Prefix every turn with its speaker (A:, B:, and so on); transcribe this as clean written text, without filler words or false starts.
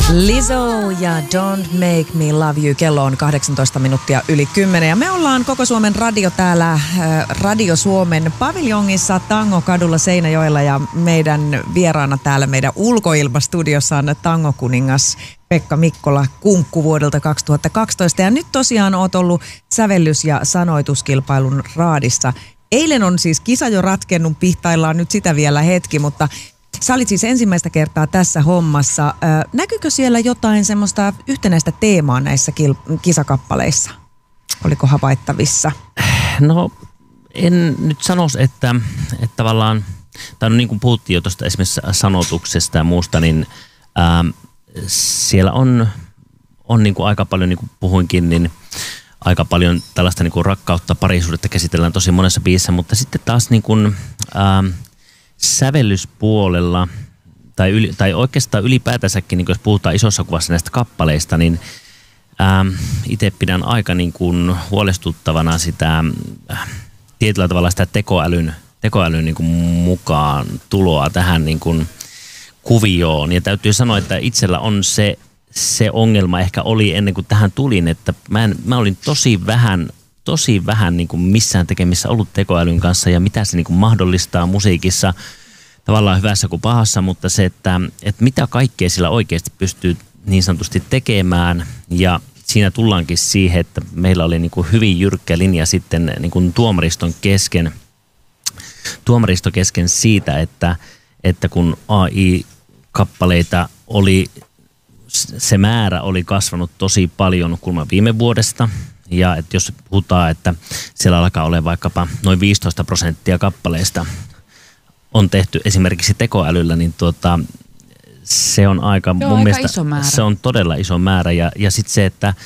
A: Lizzo ja Don't Make Me Love You. Kello on 18 minuuttia yli 10 ja me ollaan Koko Suomen radio täällä Radio Suomen paviljongissa Tangokadulla Seinäjoella ja meidän vieraana täällä meidän ulkoilmastudiossa on tangokuningas Pekka Mikkola Kunkku vuodelta 2012 ja nyt tosiaan oot ollut sävellys- ja sanoituskilpailun raadissa. Eilen on siis kisa jo ratkennut, pihtaillaan nyt sitä vielä hetki, mutta sä olit siis ensimmäistä kertaa tässä hommassa. Näkyykö siellä jotain semmoista yhtenäistä teemaa näissä kisakappaleissa? Oliko havaittavissa?
B: No en nyt sanoisi, että tavallaan, tai no niin kuin puhuttiin jo tuosta esimerkiksi sanotuksesta ja muusta, niin siellä on niin kuin aika paljon, niin kuin puhuinkin, niin aika paljon tällaista niin kuin rakkautta, parisuudetta käsitellään tosi monessa biisissä, mutta sitten taas niin kuin, sävellyspuolella tai oikeastaan ylipäätänsäkin, niin jos puhutaan isossa kuvassa näistä kappaleista, niin itse pidän aika niin kuin huolestuttavana sitä tietyllä tavalla sitä tekoälyn niin kuin mukaan tuloa tähän niin kuin kuvioon. Ja täytyy sanoa, että itsellä on se ongelma ehkä oli ennen kuin tähän tulin, että mä olin tosi vähän niin kuin missään tekemissä ollut tekoälyn kanssa ja mitä se niin kuin mahdollistaa musiikissa, tavallaan hyvässä kuin pahassa, mutta se, että mitä kaikkea sillä oikeasti pystyy niin sanotusti tekemään ja siinä tullaankin siihen, että meillä oli niin kuin hyvin jyrkkä linja sitten niin kuin tuomaristo kesken siitä, että kun AI-kappaleita oli, se määrä oli kasvanut tosi paljon kulman viime vuodesta. Ja että jos puhutaan, että siellä alkaa olla vaikkapa noin 15% kappaleista on tehty esimerkiksi tekoälyllä, niin se on aika, mun mielestä
C: iso määrä.
B: Se on todella iso määrä. Ja sitten se, että